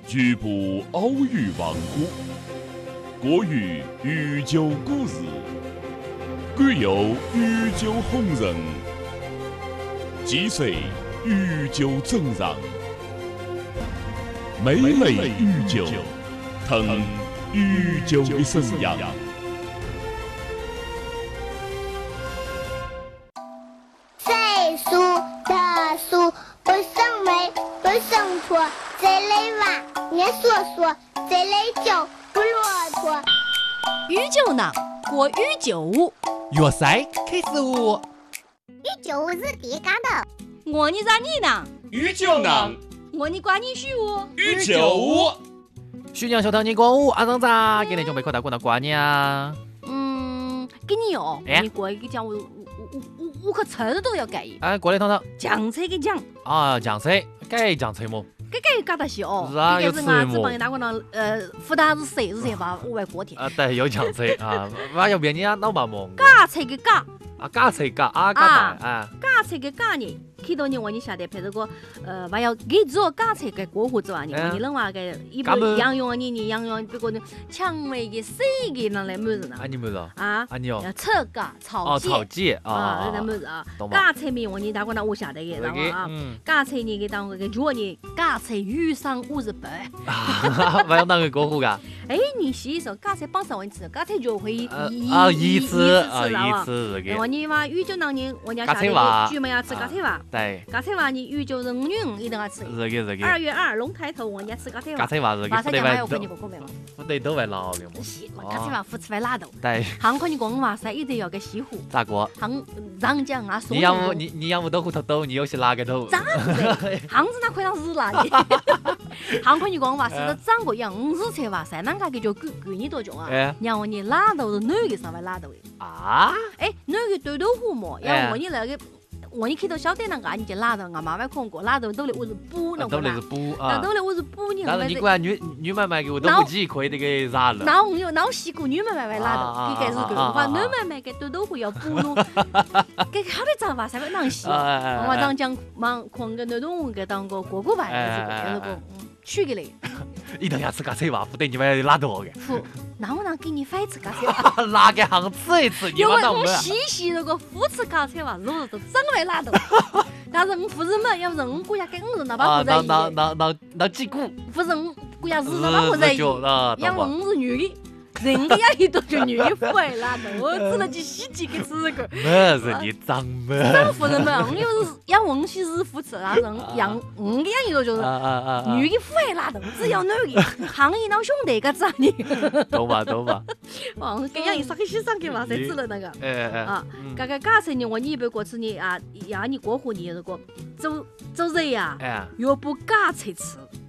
局部偶遇亡故，过于御酒故事，贵有御酒红人，击碎御酒真人，每类御酒，腾御酒的生涯。 岁数的数不胜枚，不胜砣，这类娃年说说，这类酒不骆驼。 御酒呢，过御酒舞， 粤赛开始舞。 御酒舞是第一讲的。 我你让你呢， 御酒呢， 我你管你许我。 御酒舞。 徐娘小头你过舞，阿张咋？给你准备可大过那瓜呢？ 给你哦， 哎你过一个讲我可车都要改一。 哎，过来汤汤。 酱菜给讲， 啊，酱菜，改酱菜么？ 改搞得些哦。 是啊，有是吃么？ 俺子帮你打过那福大是谁是谁把我外锅贴。 对，有酱菜啊，我要变你啊，老麻木。 嘎菜给嘎， 啊，嘎菜嘎啊嘎蛋啊。 嘎菜给嘎呢，看到你我你晓得，譬如个还要给做嘎菜给过户子哇，你能话个一般养用你养用，比如个蔷薇的水的那类么子呢？ 啊，你么子？ 啊， 啊你哦。 炒嘎炒炒鸡啊，那么子啊。嘎菜面我你打过那我晓得的，然后啊，嘎菜你给当个肉呢，嘎菜遇上58。 还要当个过户噶？ 哎，你洗一手嘎菜帮上我吃，嘎菜就会一次啊一次然后你嘛，御酒那年我家晓得举门要吃嘎菜娃。 对。 嘎菜娃你御酒人运一定要吃。 日个。 2月2龙抬头我家吃嘎菜娃。 嘎菜娃日个。 马上讲还要跟你过过没嘛？ 不得都会捞的嘛。 是，嘎菜娃不吃饭拉豆。 对。 杭看你讲话噻，一定要个西湖。 咋过？ 杭让讲啊， 你养不到胡头斗，你有些哪个头？ 长子，杭子那块上日了你。杭看你讲话是都长过样日菜哇噻，啷个个叫贵你多种啊？你要你拉豆是哪个上面拉豆的？ 啊？ 哎，哪个豆豆腐嘛？要我你那个。我你看到晓得那个，你就拉到俺妈妈看过，拉到都来我是补那个啦，都来我是补你。 但是你管女妹妹给我都不记亏那个啥了。 那我西湖女妹妹拉到，给是个，我女妹妹给豆豆腐要补咯，给好的长法才会能洗。我当讲忙看个那种给当个锅锅饭，这个取给嘞。 一定要吃嘎菜娃，不得你们拉多个。 那我能给你反吃嘎菜娃？ 哪个行吃一次？ 因为我细如果不吃嘎菜娃，肉都长来拉豆。但是我不是嘛，要是我国家给我人那把不在意。 那几股？ 不是我国家是那把不在意。因为我是女的。人家一多就女夫来拉的，我只能去洗几个吃个。 那是你长么？ 丈夫人们，我又是要问起日夫吃，然后养我个样一个就是女的夫来拉的，只要女的，行业老兄弟个咋你？ 懂吧。 哦，这样一上去洗上去嘛，才吃了那个。啊，这个嘎菜呢，我你一般过吃呢啊，呀你过户呢，如果走人呀，要不嘎菜吃。